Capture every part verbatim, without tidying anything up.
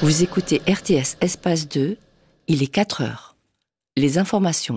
Vous écoutez R T S Espace deux, il est quatre heures. Les informations.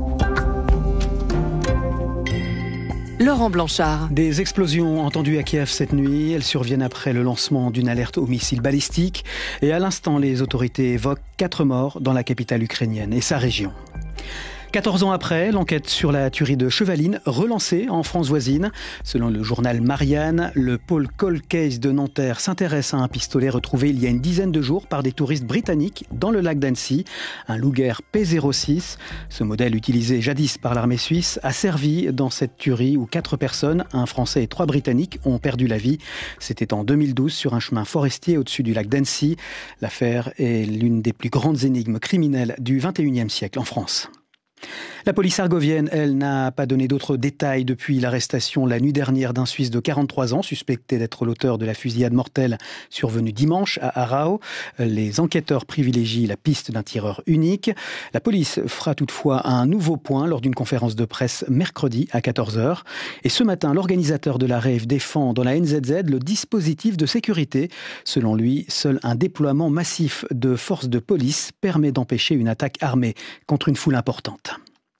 Laurent Blanchard. Des explosions entendues à Kiev cette nuit. Elles surviennent après le lancement d'une alerte au missile balistique. Et à l'instant, les autorités évoquent quatre morts dans la capitale ukrainienne et sa région. quatorze ans après, l'enquête sur la tuerie de Chevaline relancée en France voisine. Selon le journal Marianne, le pôle Cold Case de Nanterre s'intéresse à un pistolet retrouvé il y a une dizaine de jours par des touristes britanniques dans le lac d'Annecy, un Luger P zéro six. Ce modèle utilisé jadis par l'armée suisse a servi dans cette tuerie où quatre personnes, un Français et trois Britanniques, ont perdu la vie. C'était en deux mille douze sur un chemin forestier au-dessus du lac d'Annecy. L'affaire est l'une des plus grandes énigmes criminelles du vingt et unième siècle en France. La police argovienne, elle, n'a pas donné d'autres détails depuis l'arrestation la nuit dernière d'un Suisse de quarante-trois ans, suspecté d'être l'auteur de la fusillade mortelle survenue dimanche à Aarau. Les enquêteurs privilégient la piste d'un tireur unique. La police fera toutefois un nouveau point lors d'une conférence de presse mercredi à quatorze heures. Et ce matin, l'organisateur de la rave défend dans la N Z Z le dispositif de sécurité. Selon lui, seul un déploiement massif de forces de police permet d'empêcher une attaque armée contre une foule importante.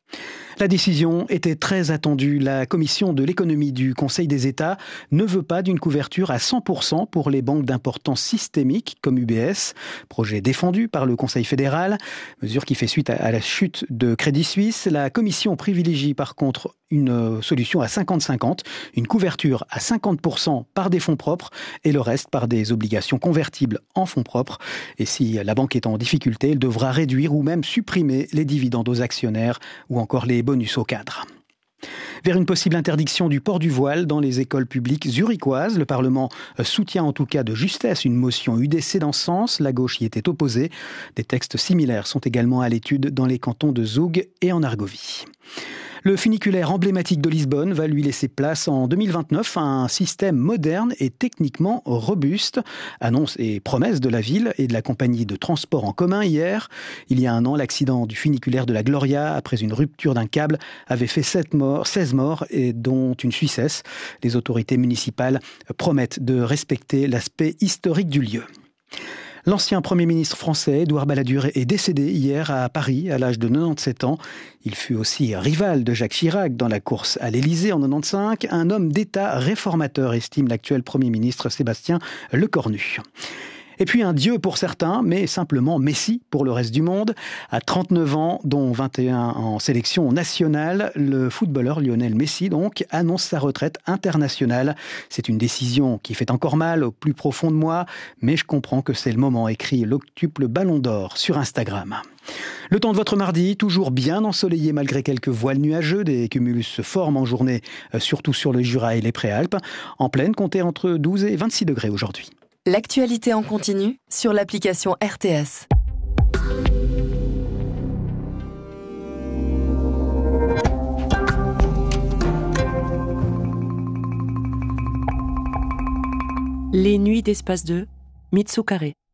La décision était très attendue. La commission de l'économie du Conseil des États ne veut pas d'une couverture à cent pour cent pour les banques d'importance systémique comme U B S. Projet défendu par le Conseil fédéral, mesure qui fait suite à la chute de Crédit Suisse. La commission privilégie par contre une solution à cinquante cinquante, une couverture à cinquante pour cent par des fonds propres et le reste par des obligations convertibles en fonds propres. Et si la banque est en difficulté, elle devra réduire ou même supprimer les dividendes aux actionnaires ou encore les bonus aux cadres. Vers une possible interdiction du port du voile dans les écoles publiques zurichoises. Le Parlement soutient en tout cas de justesse une motion U D C dans ce sens. La gauche y était opposée. Des textes similaires sont également à l'étude dans les cantons de Zoug et en Argovie. Le funiculaire emblématique de Lisbonne va lui laisser place en deux mille vingt-neuf à un système moderne et techniquement robuste. Annonce et promesse de la ville et de la compagnie de transport en commun hier. Il y a un an, l'accident du funiculaire de la Gloria, après une rupture d'un câble, avait fait sept morts, seize morts, et dont une Suissesse. Les autorités municipales promettent de respecter l'aspect historique du lieu. L'ancien Premier ministre français, Édouard Balladur, est décédé hier à Paris à l'âge de quatre-vingt-dix-sept ans. Il fut aussi rival de Jacques Chirac dans la course à l'Élysée en quatre-vingt-quinze. Un homme d'État réformateur, estime l'actuel Premier ministre Sébastien Lecornu. Et puis un dieu pour certains, mais simplement Messi pour le reste du monde. À trente-neuf ans, dont vingt et un en sélection nationale, le footballeur Lionel Messi donc annonce sa retraite internationale. C'est une décision qui fait encore mal au plus profond de moi, mais je comprends que c'est le moment, écrit l'octuple Ballon d'Or sur Instagram. Le temps de votre mardi, toujours bien ensoleillé malgré quelques voiles nuageux. Des cumulus se forment en journée, surtout sur le Jura et les Préalpes. En pleine, comptez entre douze et vingt-six degrés aujourd'hui. L'actualité en continu sur l'application R T S. Les nuits d'Espace deux, Mitsu Carré.